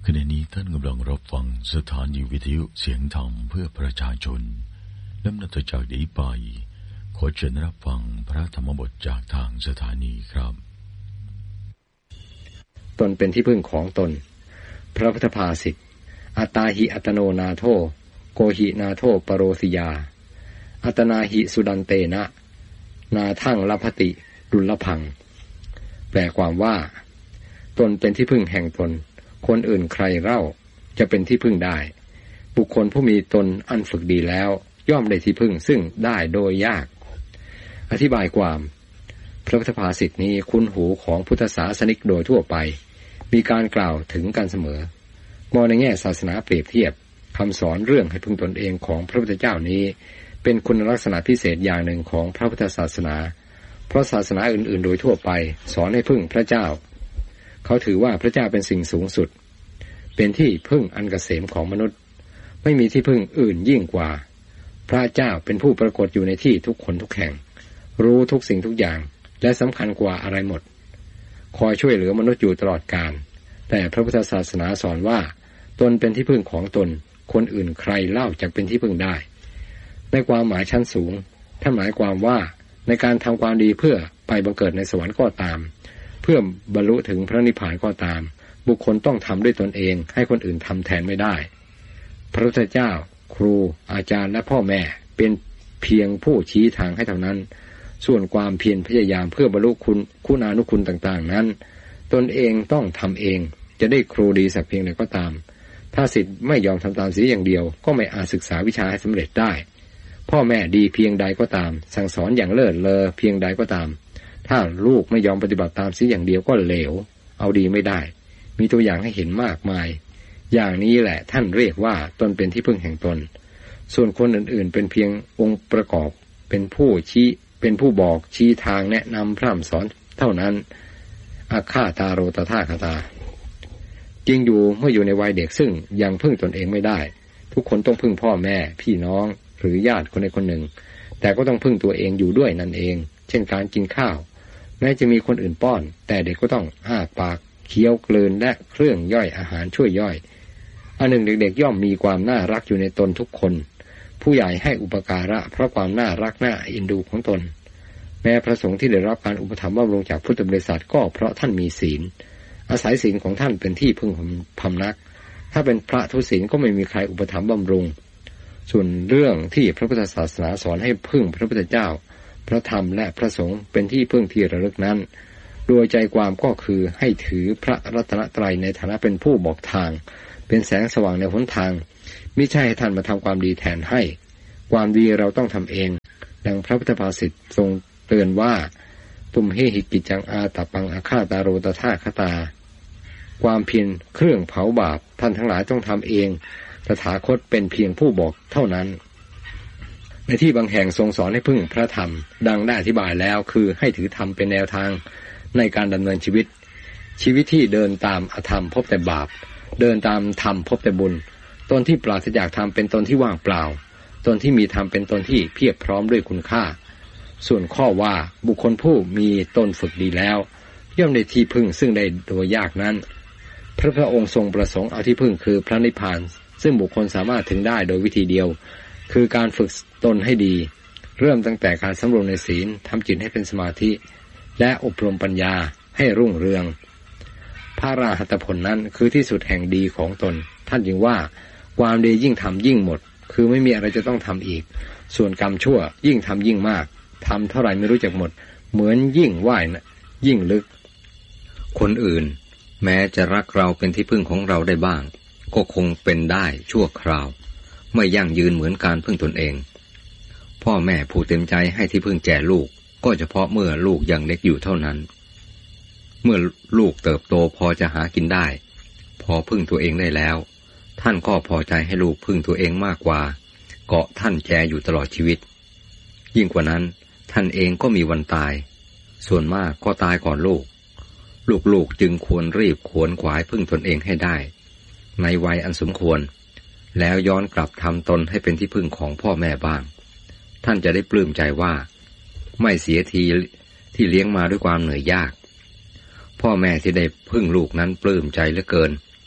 ขณะนี้ท่านกำลังรับฟังสถานีวิทยุเสียงธรรมเพื่อประชาชนและนับจากนี้ไปขอเชิญรับฟังพระธรรมบทจากทางสถานีครับตนเป็นที่พึ่งของตนพระพุทธภาษิตอัตตาหิอัตโนนาโถโกหินาโถปโรสิยาอัตนาหิสุดันเตนะนาทั่งลภติดุลพังแปลความว่าตนเป็นที่พึ่งแห่งตนคนอื่นใครเล่าจะเป็นที่พึ่งได้บุคคลผู้มีตนอันฝึกดีแล้วย่อมได้ที่พึ่งซึ่งได้โดยยากอธิบายความพระพุทธภาษิตนี้คุ้นหูของพุทธศาสนิกโดยทั่วไปมีการกล่าวถึงกันเสมอมองในแง่ศาสนาเปรียบเทียบคำสอนเรื่องให้พึ่งตนเองของพระพุทธเจ้านี้เป็นคุณลักษณะพิเศษอย่างหนึ่งของพระพุทธศาสนาเพราะศาสนาอื่นๆโดยทั่วไปสอนให้พึ่งพระเจ้าเขาถือว่าพระเจ้าเป็นสิ่งสูงสุดเป็นที่พึ่งอันเกษมของมนุษย์ไม่มีที่พึ่งอื่นยิ่งกว่าพระเจ้าเป็นผู้ปรากฏอยู่ในที่ทุกคนทุกแห่งรู้ทุกสิ่งทุกอย่างและสำคัญกว่าอะไรหมดคอยช่วยเหลือมนุษย์อยู่ตลอดกาลแต่พระพุทธศาสนาสอนว่าตนเป็นที่พึ่งของตนคนอื่นใครเล่าจักเป็นที่พึ่งได้ในความหมายชั้นสูงท่านหมายความว่าในการทำความดีเพื่อไปบังเกิดในสวรรค์ก็ตามเพื่อบรรลุถึงพระนิพพานก็ตามบุคคลต้องทำด้วยตนเองให้คนอื่นทำแทนไม่ได้พระพุทธเจ้าครูอาจารย์และพ่อแม่เป็นเพียงผู้ชี้ทางให้เท่านั้นส่วนความเพียรพยายามเพื่อบรรลุคุณานุคุณต่างๆนั้นตนเองต้องทำเองจะได้ครูดีสักเพียงใดก็ตามถ้าศิษย์ไม่ยอมทำตามเสียอย่างเดียวก็ไม่อาจศึกษาวิชาให้สำเร็จได้พ่อแม่ดีเพียงใดก็ตามสั่งสอนอย่างเลิศเลอเพียงใดก็ตามถ้าลูกไม่ยอมปฏิบัติตามเสียอย่างเดียวก็เหลวเอาดีไม่ได้มีตัวอย่างให้เห็นมากมายอย่างนี้แหละท่านเรียกว่าตนเป็นที่พึ่งแห่งตนส่วนคนอื่นๆเป็นเพียงองค์ประกอบเป็นผู้ชี้เป็นผู้บอกชี้ทางแนะนำพร่ำสอนเท่านั้นอาฆาตาโรตถาคตาจริงอยู่เมื่ออยู่ในวัยเด็กซึ่งยังพึ่งตนเองไม่ได้ทุกคนต้องพึ่งพ่อแม่พี่น้องหรือญาติคนใดคนหนึ่งแต่ก็ต้องพึ่งตัวเองอยู่ด้วยนั่นเองเช่นการกินข้าวแม้จะมีคนอื่นป้อนแต่เด็กก็ต้องอ้าปากเคี้ยวกลืนและเครื่องย่อยอาหารช่วยย่อยอันหนึ่งเด็กๆย่อมมีความน่ารักอยู่ในตนทุกคนผู้ใหญ่ให้อุปการะเพราะความน่ารักน่าเอ็นดูของตนแม้พระสงฆ์ที่ได้รับการอุปถัมภ์บำรุงจากพุทธบริษัทก็เพราะท่านมีศีลอาศัยศีลของท่านเป็นที่พึ่งพำนักถ้าเป็นพระทุศีลก็ไม่มีใครอุปถัมภ์บำรุงส่วนเรื่องที่พระพุทธศาสนาสอนให้พึ่งพระพุทธเจ้าพระธรรมและพระสงฆ์เป็นที่พึ่งที่ระลึกนั้นโดยใจความก็คือให้ถือพระรัตนตรัยในฐานะเป็นผู้บอกทางเป็นแสงสว่างในหนทางมิใช่ให้ท่านมาทำความดีแทนให้ความดีเราต้องทำเองดังพระพุทธภาษิตทรงเตือนว่าปุมเหหิกิจังอาตปังอาฆาตาโรตถาคตาความเพียรเครื่องเผาบาปท่านทั้งหลายต้องทำเองตถาคตเป็นเพียงผู้บอกเท่านั้นในที่บางแห่งทรงสอนให้พึ่งพระธรรมดังได้อธิบายแล้วคือให้ถือธรรมเป็นแนวทางในการดำเนินชีวิตที่เดินตามอธรรมพบแต่บาปเดินตามธรรมพบแต่บุญตนที่ปราศจากธรรมเป็นตนที่ว่างเปล่าตนที่มีธรรมเป็นตนที่เพียบพร้อมด้วยคุณค่าส่วนข้อว่าบุคคลผู้มีตนฝึกดีแล้วย่อมได้ที่พึ่งซึ่งได้โดยยากนั้นพระองค์ทรงประสงค์เอาที่พึ่งคือพระนิพพานซึ่งบุคคลสามารถถึงได้โดยวิธีเดียวคือการฝึกตนให้ดีเริ่มตั้งแต่การสำรวมในศีลทำจิตให้เป็นสมาธิและอบรมปัญญาให้รุ่งเรืองพระอรหัตผลนั้นคือที่สุดแห่งดีของตนท่านจึงว่าความดียิ่งทำยิ่งหมดคือไม่มีอะไรจะต้องทำอีกส่วนกรรมชั่วยิ่งทำยิ่งมากทำเท่าไหร่ไม่รู้จักหมดเหมือนยิ่งว่ายยิ่งลึกคนอื่นแม้จะรักเราเป็นที่พึ่งของเราได้บ้างก็คงเป็นได้ชั่วคราวไม่ยั่งยืนเหมือนการพึ่งตนเองพ่อแม่ผู้เต็มใจให้ที่พึ่งแก่ลูกก็เฉพาะเมื่อลูกยังเล็กอยู่เท่านั้นเมื่อลูกเติบโตพอจะหากินได้พอพึ่งตัวเองได้แล้วท่านก็พอใจให้ลูกพึ่งตัวเองมากกว่าเกาะท่านแจอยู่ตลอดชีวิตยิ่งกว่านั้นท่านเองก็มีวันตายส่วนมากก็ตายก่อนลูกจึงควรรีบขวนขวายพึ่งตนเองให้ได้ในวัยอันสมควรแล้วย้อนกลับทำตนให้เป็นที่พึ่งของพ่อแม่บ้างท่านจะได้ปลื้มใจว่าไม่เสียทีที่เลี้ยงมาด้วยความเหนื่อยยากพ่อแม่ที่ได้พึ่งลูกนั้นปลื้มใจเหลือเกิน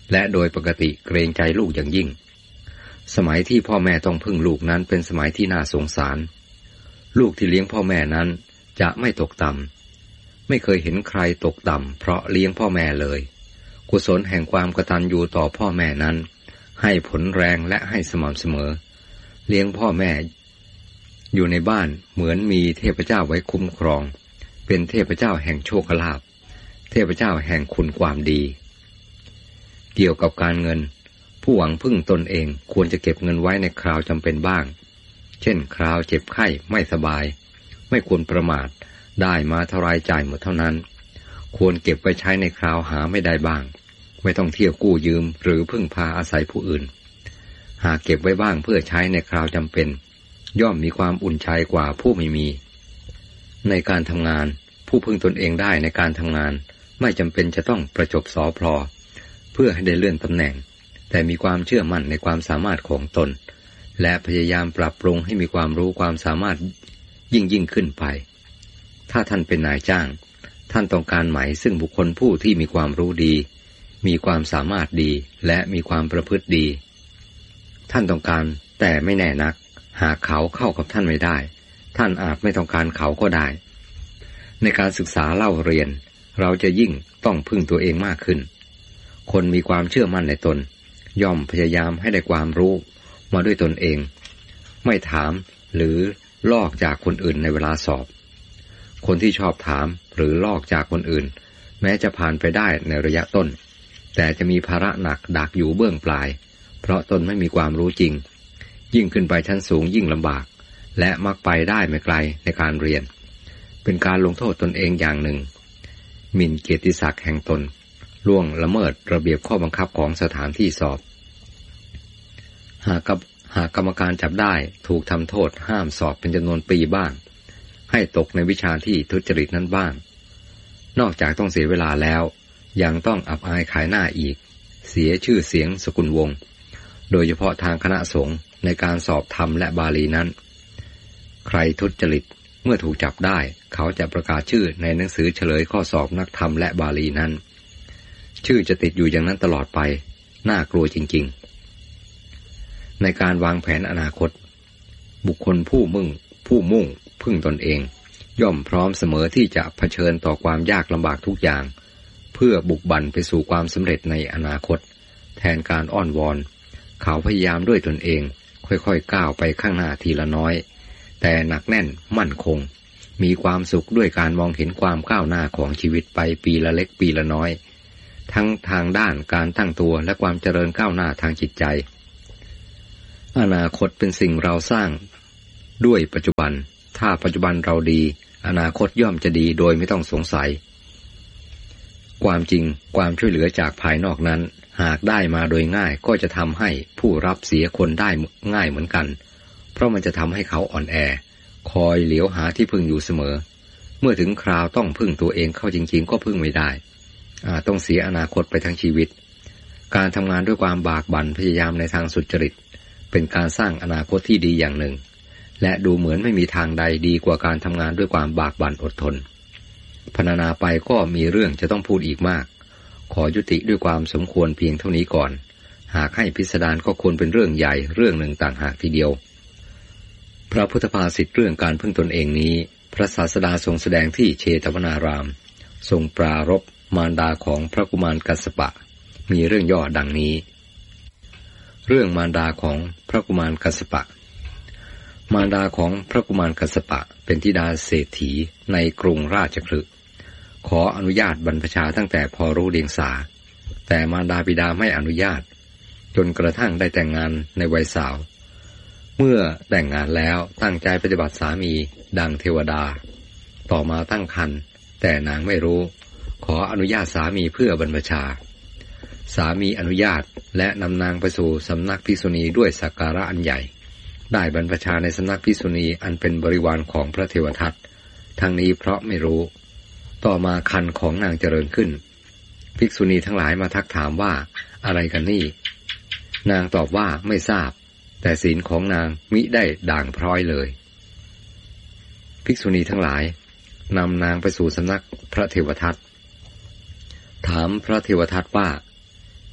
และโดยปกติเกรงใจลูกอย่างยิ่งสมัยที่พ่อแม่ต้องพึ่งลูกนั้นเป็นสมัยที่น่าสงสารลูกที่เลี้ยงพ่อแม่นั้นจะไม่ตกต่ำไม่เคยเห็นใครตกต่ำเพราะเลี้ยงพ่อแม่เลยกุศลแห่งความกตัญญูต่อพ่อแม่นั้นให้ผลแรงและให้สม่ำเสมอเลี้ยงพ่อแม่อยู่ในบ้านเหมือนมีเทพเจ้าไว้คุ้มครองเป็นเทพเจ้าแห่งโชคลาภเทพเจ้าแห่งคุณความดีเกี่ยวกับการเงินผู้หวังพึ่งตนเองควรจะเก็บเงินไว้ในคราวจำเป็นบ้างเช่นคราวเจ็บไข้ไม่สบายไม่ควรประมาทได้มาเท่าไรจ่ายหมดเท่านั้นควรเก็บไว้ใช้ในคราวหาไม่ได้บ้างไม่ต้องเที่ยวกู้ยืมหรือพึ่งพาอาศัยผู้อื่นหากเก็บไว้บ้างเพื่อใช้ในคราวจำเป็นย่อมมีความอุ่นใจกว่าผู้ไม่มีในการทำงานผู้พึ่งตนเองได้ในการทำงานไม่จำเป็นจะต้องประจบสพเพื่อให้ได้เลื่อนตำแหน่งแต่มีความเชื่อมั่นในความสามารถของตนและพยายามปรับปรุงให้มีความรู้ความสามารถยิ่งขึ้นไปถ้าท่านเป็นนายจ้างท่านต้องการไหมซึ่งบุคคลผู้ที่มีความรู้ดีมีความสามารถดีและมีความประพฤติดีท่านต้องการแต่ไม่แน่นักหากเขาเข้ากับท่านไม่ได้ท่านอาจไม่ต้องการเขาก็ได้ในการศึกษาเล่าเรียนเราจะยิ่งต้องพึ่งตัวเองมากขึ้นคนมีความเชื่อมั่นในตนย่อมพยายามให้ได้ความรู้มาด้วยตนเองไม่ถามหรือลอกจากคนอื่นในเวลาสอบคนที่ชอบถามหรือลอกจากคนอื่นแม้จะผ่านไปได้ในระยะต้นแต่จะมีภาระหนักดักอยู่เบื้องปลายเพราะตนไม่มีความรู้จริงยิ่งขึ้นไปชั้นสูงยิ่งลำบากและมักไปได้ไม่ไกลในการเรียนเป็นการลงโทษตนเองอย่างหนึ่งหมิ่นเกียรติศักดิ์แห่งตนล่วงละเมิดระเบียบข้อบังคับของสถานที่สอบหากกรรมการจับได้ถูกทำโทษห้ามสอบเป็นจำนวนปีบ้างให้ตกในวิชาที่ทุจริตนั้นบ้างนอกจากต้องเสียเวลาแล้วยังต้องอับอายขายหน้าอีกเสียชื่อเสียงสกุลวงศ์โดยเฉพาะทางคณะสงฆ์ในการสอบธรรมและบาลีนั้นใครทุจริตเมื่อถูกจับได้เขาจะประกาศชื่อในหนังสือเฉลยข้อสอบนักธรรมและบาลีนั้นชื่อจะติดอยู่อย่างนั้นตลอดไปน่ากลัวจริงๆในการวางแผนอนาคตบุคคลผู้มุ่งพึ่งตนเองย่อมพร้อมเสมอที่จะเผชิญต่อความยากลำบากทุกอย่างเพื่อบุกบั่นไปสู่ความสำเร็จในอนาคตแทนการอ้อนวอนเขาพยายามด้วยตนเองค่อยๆก้าวไปข้างหน้าทีละน้อยแต่หนักแน่นมั่นคงมีความสุขด้วยการมองเห็นความก้าวหน้าของชีวิตไปปีละเล็กปีละน้อยทั้งทางด้านการตั้งตัวและความเจริญก้าวหน้าทางจิตใจอนาคตเป็นสิ่งเราสร้างด้วยปัจจุบันถ้าปัจจุบันเราดีอนาคตย่อมจะดีโดยไม่ต้องสงสัยความจริงความช่วยเหลือจากภายนอกนั้นหากได้มาโดยง่ายก็จะทำให้ผู้รับเสียคนได้ง่ายเหมือนกันเพราะมันจะทำให้เขาอ่อนแอคอยเหลียวหาที่พึ่งอยู่เสมอเมื่อถึงคราวต้องพึ่งตัวเองเข้าจริงๆก็พึ่งไม่ได้ต้องเสียอนาคตไปทั้งชีวิตการทำงานด้วยความบากบั่นพยายามในทางสุจริตเป็นการสร้างอนาคตที่ดีอย่างหนึ่งและดูเหมือนไม่มีทางใดดีกว่าการทำงานด้วยความบากบั่นอดทนพรรณนาไปก็มีเรื่องจะต้องพูดอีกมากขอยุติด้วยความสมควรเพียงเท่านี้ก่อนหากให้พิสดารก็ควรเป็นเรื่องใหญ่เรื่องหนึ่งต่างหากทีเดียวพระพุทธภาษิตเรื่องการพึ่งตนเองนี้พระศาสดาทรงแสดงที่เชตวนารามทรงปรารภมารดาของพระกุมารกัสสปะมีเรื่องย่อดังนี้เรื่องมารดาของพระกุมารกัสสปะมารดาของพระกุมารกัสสปะเป็นธิดาเศรษฐีในกรุงราชคฤห์ขออนุญาตบรรพชาตั้งแต่พอรู้เดียงสาแต่มารดาบิดาไม่อนุญาตจนกระทั่งได้แต่งงานในวัยสาวเมื่อแต่งงานแล้วตั้งใจปฏิบัติสามีดังเทวดาต่อมาตั้งครรภ์แต่นางไม่รู้ขออนุญาตสามีเพื่อบรรพชาสามีอนุญาตและนำนางไปสู่สำนักภิกษุณีด้วยสักการะอันใหญ่ได้บรรพชาในสำนักภิกษุณีอันเป็นบริวารของพระเทวทัตทั้งนี้เพราะไม่รู้ต่อมาครรภ์ของนางเจริญขึ้นภิกษุณีทั้งหลายมาทักถามว่าอะไรกันนี่นางตอบว่าไม่ทราบแต่ศีลของนางมิได้ด่างพร้อยเลยภิกษุณีทั้งหลายนำนางไปสู่สำนักพระเทวทัตถามพระเทวทัตว่า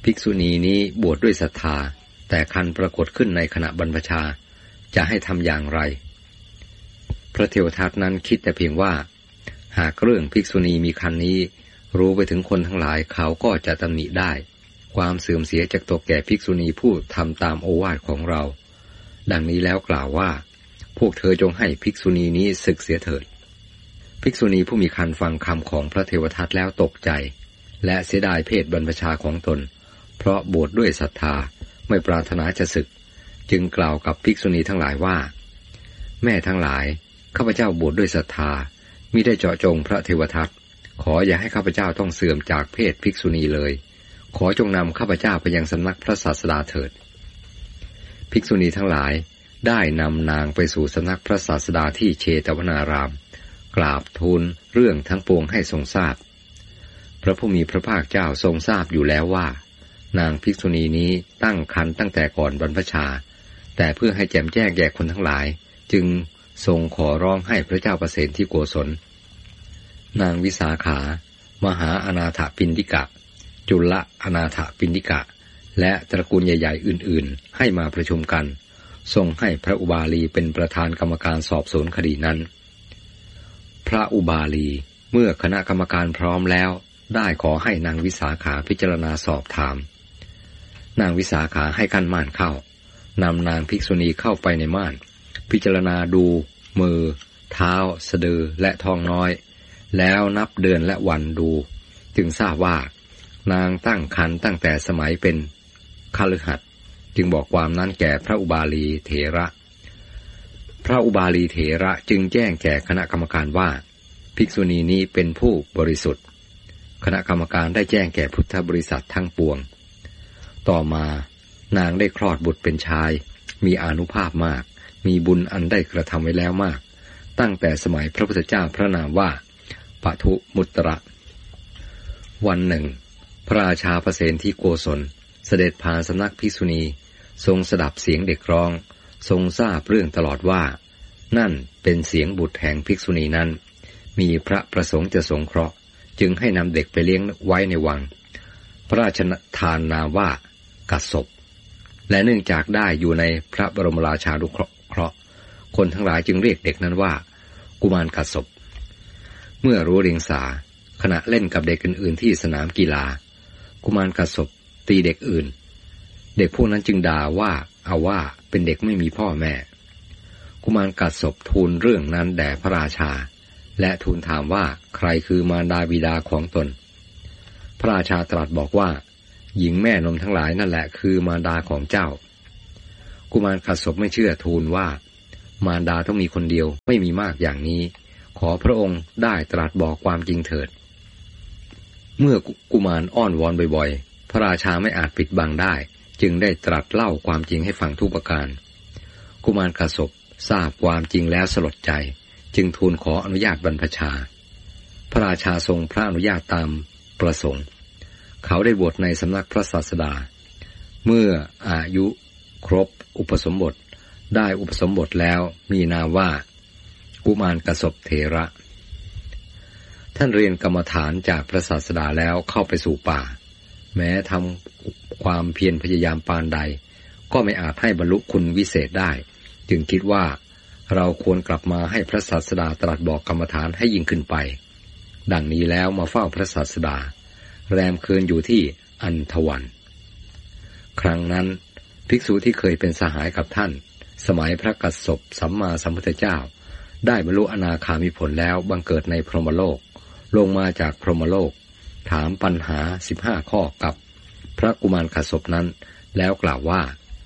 ภิกษุณีนี้บวชด้วยศรัทธาแต่คันปรากฏขึ้นในขณะบรรพชาจะให้ทำอย่างไรพระเทวทัตนั้นคิดแต่เพียงว่าหากเรื่องภิกษุณีมีคันนี้รู้ไปถึงคนทั้งหลายเขาก็จะตำหนิได้ความเสื่อมเสียจะตกแก่ภิกษุณีผู้ทำตามโอวาทของเราดังนี้แล้วกล่าวว่าพวกเธอจงให้ภิกษุณีนี้สึกเสียเถิดภิกษุณีผู้มีคันฟังคำของพระเทวทัตแล้วตกใจและเสียดายเพศบรรพชาของตนเพราะบวชด้วยศรัทธาไม่ปรารถนาจะสึกจึงกล่าวกับภิกษุณีทั้งหลายว่าแม่ทั้งหลายข้าพเจ้าบวชด้วยศรัทธามิได้เจาะจงพระเทวทัตขออย่าให้ข้าพเจ้าต้องเสื่อมจากเพศภิกษุณีเลยขอจงนำข้าพเจ้าไปยังสำนักพระศาสดาเถิดภิกษุณีทั้งหลายได้นำนางไปสู่สำนักพระศาสดาที่เชตวนารามกราบทูลเรื่องทั้งปวงให้ทรงทราบพระผู้มีพระภาคเจ้าทรงทราบอยู่แล้วว่านางภิกษุณีนี้ตั้งครรภ์ตั้งแต่ก่อนบรรพชาแต่เพื่อให้แจ่มแจ้งแก่คนทั้งหลายจึงทรงขอร้องให้พระเจ้าประเสนที่โกศลนางวิสาขามหาอนาถปิณฑิกะจุลอนาถปิณฑิกะและตระกูลใหญ่ๆอื่นๆให้มาประชุมกันทรงให้พระอุบาลีเป็นประธานกรรมการสอบสวนคดีนั้นพระอุบาลีเมื่อคณะกรรมการพร้อมแล้วได้ขอให้นางวิสาขาพิจารณาสอบถามนางวิสาขาให้กั้นม่านเข้านำนางภิกษุณีเข้าไปในม่านพิจารณาดูมือเท้าสะดือและท้องน้อยแล้วนับเดือนและวันดูจึงทราบว่านางตั้งครรภ์ตั้งแต่สมัยเป็นคฤหัสถ์จึงบอกความนั้นแก่พระอุบาลีเถระพระอุบาลีเถระจึงแจ้งแก่คณะกรรมการว่าภิกษุณีนี้เป็นผู้บริสุทธิ์คณะกรรมการได้แจ้งแก่พุทธบริษัททั้งปวงต่อมานางได้คลอดบุตรเป็นชายมีอานุภาพมากมีบุญอันได้กระทำไว้แล้วมากตั้งแต่สมัยพระพุทธเจ้าพระนามว่าปทุมุตระวันหนึ่งพระราชาประเสนที่โกศลเสด็จผ่านสำนักภิกษุณีทรงสดับเสียงเด็กร้องทรงทราบเรื่องตลอดว่านั่นเป็นเสียงบุตรแห่งภิกษุณีนั้นมีพระประสงค์จะสงเคราะห์จึงให้นำเด็กไปเลี้ยงไว้ในวังพระราชทานนามว่ากัสสปและเนื่องจากได้อยู่ในพระบรมราชานุเคราะห์คนทั้งหลายจึงเรียกเด็กนั้นว่ากุมารกัสสปเมื่อรู้เรียงสาขณะเล่นกับเด็กอื่นๆที่สนามกีฬากุมารกัสสปตีเด็กอื่นเด็กพวกนั้นจึงด่าว่าเอาว่าเป็นเด็กไม่มีพ่อแม่กุมารกัสสปทูลเรื่องนั้นแด่พระราชาและทูลถามว่าใครคือมารดาบิดาของตนพระราชาตรัสบอกว่าหญิงแม่นมทั้งหลายนั่นแหละคือมารดาของเจ้ากุมารกัสสปไม่เชื่อทูลว่ามารดาต้องมีคนเดียวไม่มีมากอย่างนี้ขอพระองค์ได้ตรัสบอกความจริงเถิดเมื่อกุมารอ้อนวอนบ่อยๆพระราชาไม่อาจปิดบังได้จึงได้ตรัสเล่าความจริงให้ฟังทุกประการกุมารกัสสปทราบความจริงแล้วสลดใจจึงทูลขออนุญาตบรรพชาพระราชาทรงพระอนุญาตตามประสงค์เขาได้บวชในสำนักพระศาสดาเมื่ออายุครบอุปสมบทได้อุปสมบทแล้วมีนามว่ากุมารกัสสปเถระท่านเรียนกรรมฐานจากพระศาสดาแล้วเข้าไปสู่ป่าแม้ทำความเพียรพยายามปานใดก็ไม่อาจให้บรรลุคุณวิเศษได้จึงคิดว่าเราควรกลับมาให้พระศาสดาตรัสบอกกรรมฐานให้ยิ่งขึ้นไปดังนี้แล้วมาเฝ้าพระศาสดาแรมคืนอยู่ที่อันธวันครั้งนั้นภิกษุที่เคยเป็นสหายกับท่านสมัยพระกัสสปสัมมาสัมพุทธเจ้าได้บรรลุอนาคามิผลแล้วบังเกิดในพรหมโลกลงมาจากพรหมโลกถามปัญหา15ข้อกับพระกุมารกัสสปนั้นแล้วกล่าวว่า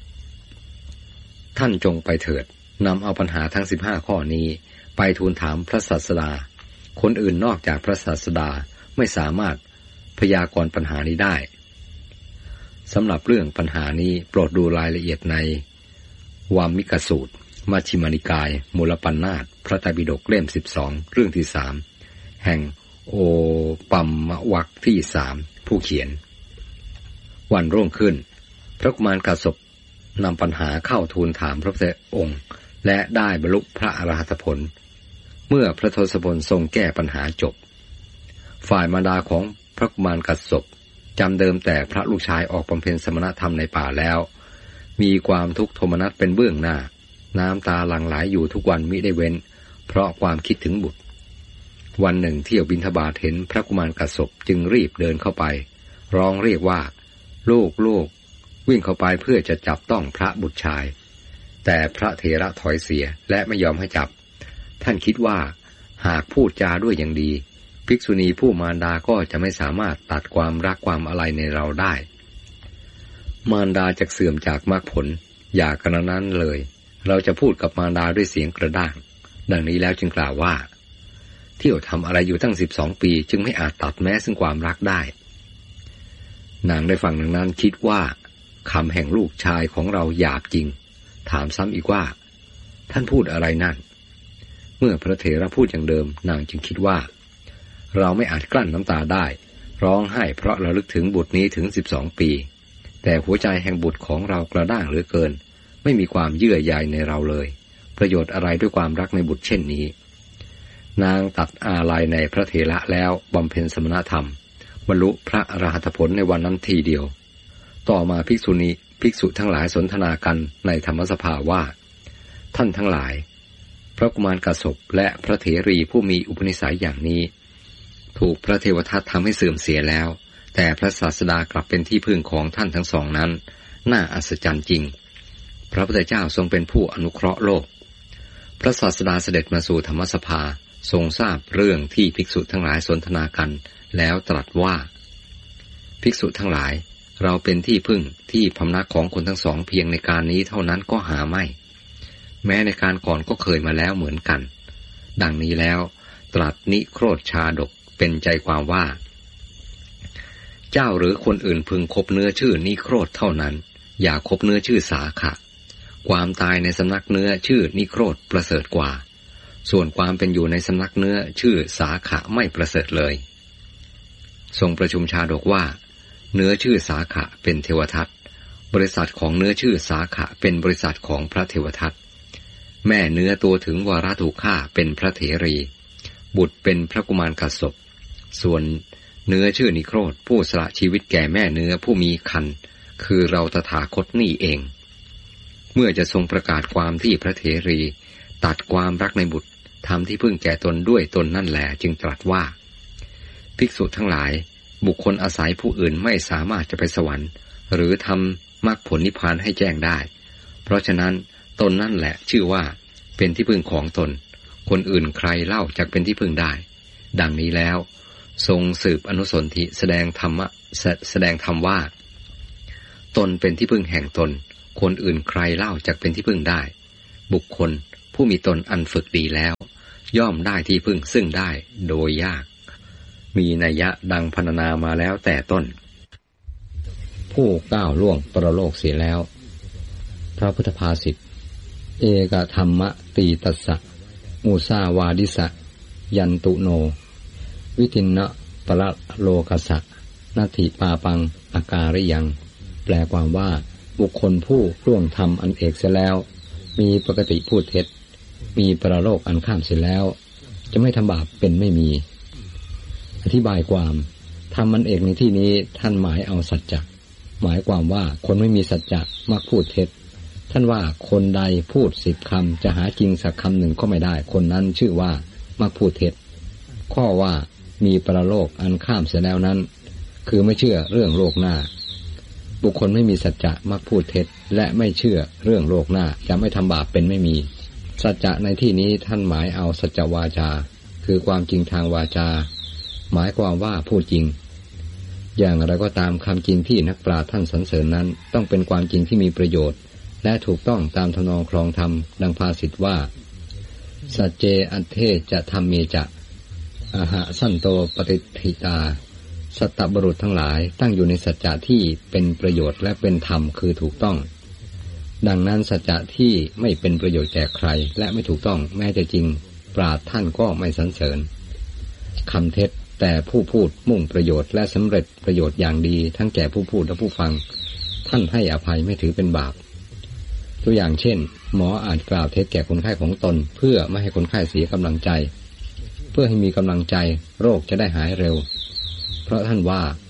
ท่านจงไปเถิดนำเอาปัญหาทั้ง15ข้อนี้ไปทูลถามพระศาสดาคนอื่นนอกจากพระศาสดาไม่สามารถพยากรณ์ปัญหานี้ได้สำหรับเรื่องปัญหานี้โปรดดูรายละเอียดในวามิกสูตรมัชฌิมานิกายมูลปัณณาสพระไตรปิฎกเล่ม12เรื่องที่3แห่งโอปัมมวรรคที่3ผู้เขียนวันรุ่งขึ้นพระกุมารกัสสปนำปัญหาเข้าทูลถามพระพุทธองค์และได้บรรลุพระอรหัตผลเมื่อพระทศพลทรงแก้ปัญหาจบฝ่ายมารดาของพระกุมารกัสสปจำเดิมแต่พระลูกชายออกบำเพ็ญสมณธรรมในป่าแล้วมีความทุกข์โทมนัสเป็นเบื้องหน้าน้ำตาหลั่งไหลอยู่ทุกวันมิได้เว้นเพราะความคิดถึงบุตรวันหนึ่งเที่ยวบิณฑบาตเห็นพระกุมารกัสสปจึงรีบเดินเข้าไปร้องเรียกว่าลูกวิ่งเข้าไปเพื่อจะจับต้องพระบุตรชายแต่พระเถระถอยเสียและไม่ยอมให้จับท่านคิดว่าหากพูดจาด้วยอย่างดีภิกษุณีผู้มารดาก็จะไม่สามารถตัดความรักความอะไรในเราได้มารดาจะเสื่อมจากมรรคผลอย่ากระนั้นเลยเราจะพูดกับมารดาด้วยเสียงกระด้างดังนี้แล้วจึงกล่าวว่าเที่ยวทำอะไรอยู่ตั้ง12 ปีจึงไม่อาจตัดแม้ซึ่งความรักได้นางได้ฟังดังนั้นคิดว่าคำแห่งลูกชายของเราหยาบจริงถามซ้ำอีกว่าท่านพูดอะไรนั่นเมื่อพระเถระพูดอย่างเดิมนางจึงคิดว่าเราไม่อาจกลั้นน้ำตาได้ร้องไห้เพราะระลึกถึงบุตรนี้ถึง12 ปีแต่หัวใจแห่งบุตรของเรากระด้างเหลือเกินไม่มีความเยื่อใยในเราเลยประโยชน์อะไรด้วยความรักในบุตรเช่นนี้นางตัดอาลัยในพระเถระแล้วบำเพ็ญสมณธรรมบรรลุพระอรหัตผลในวันนั้นทีเดียวต่อมาภิกษุทั้งหลายสนทนากันในธรรมสภาว่าท่านทั้งหลายพระกุมารกัสสปและพระเถรีผู้มีอุปนิสัยอย่างนี้ถูกพระเทวทัตทำให้เสื่อมเสียแล้วแต่พระศาสดากลับเป็นที่พึ่งของท่านทั้งสองนั้นน่าอัศจรรย์จริงพระพุทธเจ้าทรงเป็นผู้อนุเคราะห์โลกพระศาสดาเสด็จมาสู่ธรรมสภาทรงทราบเรื่องที่ภิกษุทั้งหลายสนทนากันแล้วตรัสว่าภิกษุทั้งหลายเราเป็นที่พึ่งที่พำนักของคนทั้งสองเพียงในการนี้เท่านั้นก็หาไม่แม้ในการก่อนก็เคยมาแล้วเหมือนกันดังนี้แล้วตรัสนิโครธชาดกเป็นใจความว่าเจ้าหรือคนอื่นพึงคบเนื้อชื่อนิโครธเท่านั้นอย่าคบเนื้อชื่อสาขะความตายในสำนักเนื้อชื่อนิโครธประเสริฐกว่าส่วนความเป็นอยู่ในสำนักเนื้อชื่อสาขะไม่ประเสริฐเลยทรงประชุมชาดกว่าเนื้อชื่อสาขะเป็นเทวทัตบริษัทของเนื้อชื่อสาขะเป็นบริษัทของพระเทวทัตแม่เนื้อตัวถึงวาระถูกฆ่าเป็นพระเถรีบุตรเป็นพระกุมารกัสสปส่วนเนื้อชื่อนิโครธผู้สละชีวิตแก่แม่เนื้อผู้มีครรภ์คือเราตถาคตนี่เองเมื่อจะทรงประกาศความที่พระเถรีตัดความรักในบุตรทำที่พึ่งแก่ตนด้วยตนนั่นแหละจึงตรัสว่าภิกษุทั้งหลายบุคคลอาศัยผู้อื่นไม่สามารถจะไปสวรรค์หรือทำมรรคผลนิพพานให้แจ้งได้เพราะฉะนั้นตนนั่นแหละชื่อว่าเป็นที่พึ่งของตนคนอื่นใครเล่าจักเป็นที่พึ่งได้ดังนี้แล้วทรงสืบอนุสนธิแสดงธรรมว่าตนเป็นที่พึ่งแห่งตนคนอื่นใครเล่าจักเป็นที่พึ่งได้บุคคลผู้มีตนอันฝึกดีแล้วย่อมได้ที่พึ่งซึ่งได้โดยยากมีนัยยะดังพรรณนามาแล้วแต่ต้นผู้ก้าวล่วงปรโลกเสียแล้วพระพุทธภาษิตเอกธรรมตีตัสสะมุสาวาดิสะยันตุโนวิทินนะปะโลกัสสะนัตถิปาปังอาการิยังแปลความว่าบุคคลผู้ล่วงธรรมอันเอกเสียแล้วมีปกติพูดเท็จมีปรโลกอันข้ามเสียแล้วจะไม่ทำบาปเป็นไม่มีอธิบายความธรรมอันเอกในที่นี้ท่านหมายเอาสัจจะหมายความว่าคนไม่มีสัจจะมักพูดเท็จท่านว่าคนใดพูด10 คำจะหาจริงสักคำหนึ่งก็ไม่ได้คนนั้นชื่อว่ามักพูดเท็จข้อว่ามีปรโลกอันข้ามเสียแล้วนั้นคือไม่เชื่อเรื่องโลกหน้าบุคคลไม่มีสัจจะมักพูดเท็จและไม่เชื่อเรื่องโลกหน้าจะไม่ทำบาปเป็นไม่มีสัจจะในที่นี้ท่านหมายเอาสัจจวาจาคือความจริงทางวาจาหมายความว่าพูดจริงอย่างไรก็ตามคำจริงที่นักปราชญ์ท่านสรรเสริญนั้นต้องเป็นความจริงที่มีประโยชน์และถูกต้องตามทำนองครองธรรมดังภาษิตว่าสัจเจอัตเทจะธรรมเมจะอาหะสันโตปฏิทิตาสัตตบุรุษทั้งหลายตั้งอยู่ในสัจจะที่เป็นประโยชน์และเป็นธรรมคือถูกต้องดังนั้นสัจจะที่ไม่เป็นประโยชน์แก่ใครและไม่ถูกต้องแม้จะจริงปราชญ์ท่านก็ไม่สรรเสริญคำเท็จแต่ผู้พูดมุ่งประโยชน์และสำเร็จประโยชน์อย่างดีทั้งแก่ผู้พูดและผู้ฟังท่านให้อภัยไม่ถือเป็นบาปตัวอย่างเช่นหมออาจกล่าวเท็จแก่คนไข้ของตนเพื่อไม่ให้คนไข้เสียกำลังใจเพื่อให้มีกำลังใจโรคจะได้หายเร็วเพราะท่านว่า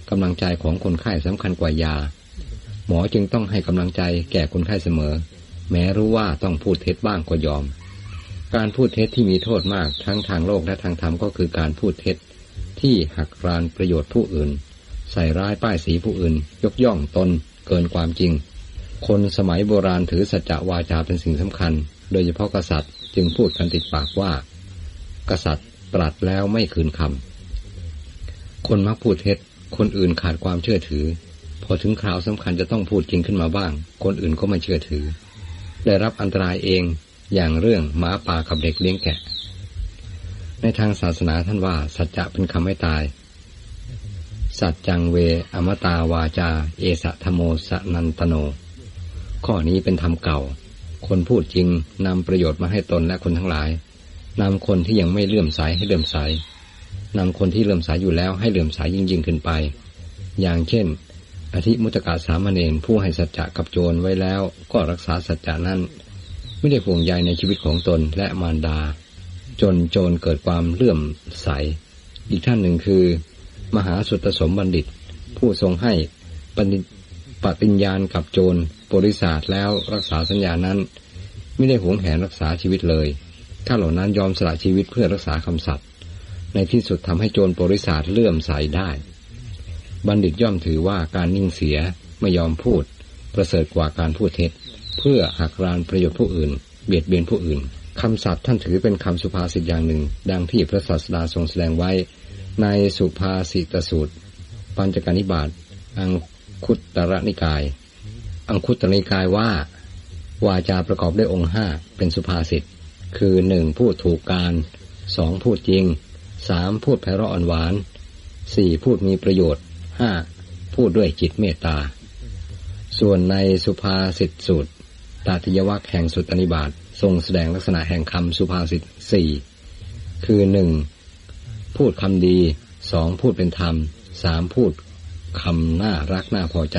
กำลังใจของคนไข้สำคัญกว่ายาหมอจึงต้องให้กำลังใจแก่คนไข้เสมอแม้รู้ว่าต้องพูดเท็จบ้างก็ยอมการพูดเท็จที่มีโทษมากทั้งทางโลกและทางธรรมก็คือการพูดเท็จที่หักรานประโยชน์ผู้อื่นใส่ร้ายป้ายสีผู้อื่นยกย่องตนเกินความจริงคนสมัยโบราณถือสัจจะวาจาเป็นสิ่งสำคัญโดยเฉพาะกษัตริย์จึงพูดกันติดปากว่ากษัตริย์ตรัสแล้วไม่คืนคำคนมักพูดเท็จคนอื่นขาดความเชื่อถือพอถึงคราวสำคัญจะต้องพูดจริงขึ้นมาบ้างคนอื่นก็ไม่เชื่อถือได้รับอันตรายเองอย่างเรื่องหมาป่ากับเด็กเลี้ยงแกะในทางศาสนาท่านว่าสัจจะเป็นคำไม่ตายสัจจังเวอมตาวาจาเอสะธโมสนันตโนข้อนี้เป็นธรรมเก่าคนพูดจริงนำประโยชน์มาให้ตนและคนทั้งหลายนำคนที่ยังไม่เลื่อมใสให้เลื่อมใสนำคนที่เลื่อมใสอยู่แล้วให้เลื่อมใสยิ่งขึ้นไปอย่างเช่นอธิมุตกะสามเณรผู้ให้สัจจะกับโจรไว้แล้วก็รักษาสัจจะนั้นไม่ได้ห่วงใยในชีวิตของตนและมารดาจนโจรเกิดความเลื่อมใสอีกท่านหนึ่งคือมหาสุตตสมบัณฑิตผู้ทรงให้ปฏิญญาณกับโจรบริษัทแล้วรักษาสัญญานั้นไม่ได้หวงแหนรักษาชีวิตเลยถ้าเหล่านั้นยอมสละชีวิตเพื่อรักษาคำสัตย์ในที่สุดทำให้โจรบริษัทเลื่อมใสได้บัณฑิตย่อมถือว่าการนิ่งเสียไม่ยอมพูดประเสริฐกว่าการพูดเท็จเพื่อหักรานประโยชน์ผู้อื่นเบียดเบียนผู้อื่นคำสัตย์ท่านถือเป็นคำสุภาษิตอย่างหนึ่งดังที่พระศาสดาทรงแสดงไว้ในสุภาษิตสูตรปัญจกนิบาตอังคุตรนิกายว่าวาจาประกอบด้วยองค์5เป็นสุภาษิตคือ 1. พูดถูกการ 2. พูดจริง 3. พูดไพเราะอ่อนหวาน 4. พูดมีประโยชน์ 5. พูดด้วยจิตเมตตาส่วนในสุภาษิตสูตรตติยวรรคแห่งสุตตนิบาตทรงแสดงลักษณะแห่งคำสุภาษิต4คือ 1. พูดคำดี 2. พูดเป็นธรรม 3. พูดคำน่ารักน่าพอใจ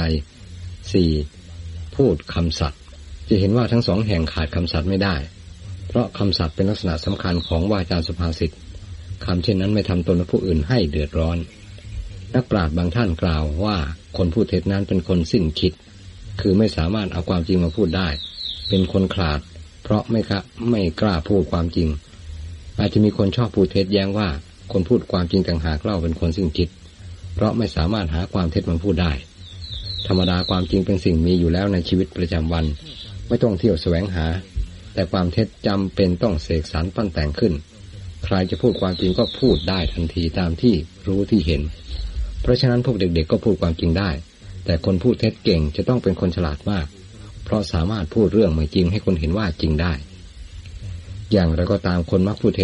4. พูดคำสัตย์จะเห็นว่าทั้งสองแห่งขาดคำสัตย์ไม่ได้เพราะคำสัตย์เป็นลักษณะสำคัญของวาจาสุภาษิตคำเช่นนั้นไม่ทำตนและผู้อื่นให้เดือดร้อนนักปราชญ์บางท่านกล่าวว่าคนพูดเท็จนั้นเป็นคนสิ้นคิดคือไม่สามารถเอาความจริงมาพูดได้เป็นคนขลาดเพราะไม่กล้าพูดความจริงอาจจะมีคนชอบพูดเท็จแย้งว่าคนพูดความจริงต่างหากเล่าเป็นคนสิ้นคิดเพราะไม่สามารถหาความเท็จมาพูดได้ธรรมดาความจริงเป็นสิ่งมีอยู่แล้วในชีวิตประจำวันไม่ต้องเที่ยวแสวงหาแต่ความเท็จจำเป็นต้องเสกสรรปั้นแต่งขึ้นใครจะพูดความจริงก็พูดได้ทันทีตามที่รู้ที่เห็นเพราะฉะนั้นพวกเด็กๆก็พูดความจริงได้แต่คนพูดเท็จเก่งจะต้องเป็นคนฉลาดมากเพราะสามารถพูดเรื่องไม่จริงให้คนเห็นว่าจริงได้อย่างไรก็ตามคนมักพูดเท็จ